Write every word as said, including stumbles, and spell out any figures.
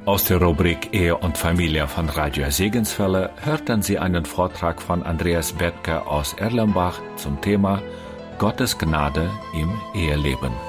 Aus der Rubrik Ehe und Familie von Radio Segenswelle hörten Sie einen Vortrag von Andreas Bethke aus Erlenbach zum Thema Gottes Gnade im Eheleben.